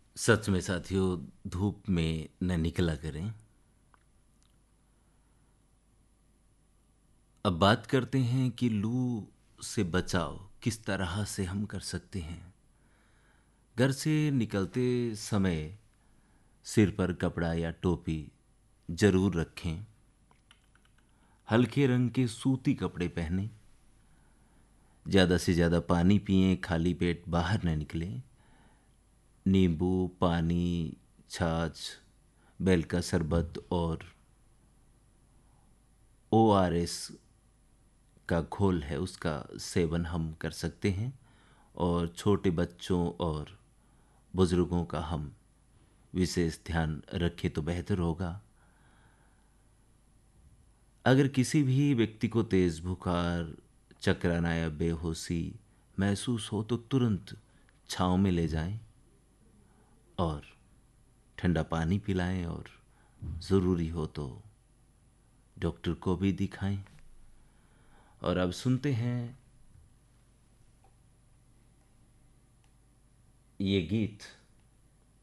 सच में साथियों, धूप में न निकला करें। अब बात करते हैं कि लू से बचाव किस तरह से हम कर सकते हैं। घर से निकलते समय सिर पर कपड़ा या टोपी जरूर रखें। हल्के रंग के सूती कपड़े पहनें। ज़्यादा से ज़्यादा पानी पिएं, खाली पेट बाहर न निकलें। नींबू पानी, छाछ, बेल का शरबत और ORS का घोल है उसका सेवन हम कर सकते हैं। और छोटे बच्चों और बुज़ुर्गों का हम विशेष ध्यान रखें तो बेहतर होगा। अगर किसी भी व्यक्ति को तेज़ बुखार, चक्कर आना या बेहोशी महसूस हो तो तुरंत छाँव में ले जाएं और ठंडा पानी पिलाएं और ज़रूरी हो तो डॉक्टर को भी दिखाएं। और अब सुनते हैं ये गीत